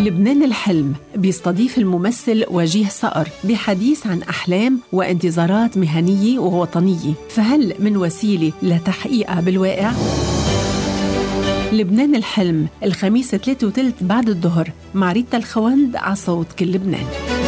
لبنان الحلم بيستضيف الممثل وجيه صقر بحديث عن أحلام وانتظارات مهنية ووطنية، فهل من وسيلة لتحقيقها بالواقع؟ لبنان الحلم الخميس 3:15 بعد الظهر مع ريتا الخوند على صوت كل لبنان.